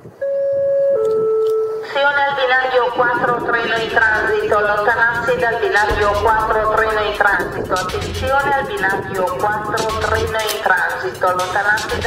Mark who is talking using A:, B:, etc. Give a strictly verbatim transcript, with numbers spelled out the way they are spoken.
A: Attenzione al binario quattro, treno in transito, allontanarsi dal binario quattro, treno in transito. Attenzione al binario quattro, treno in transito, allontanarsi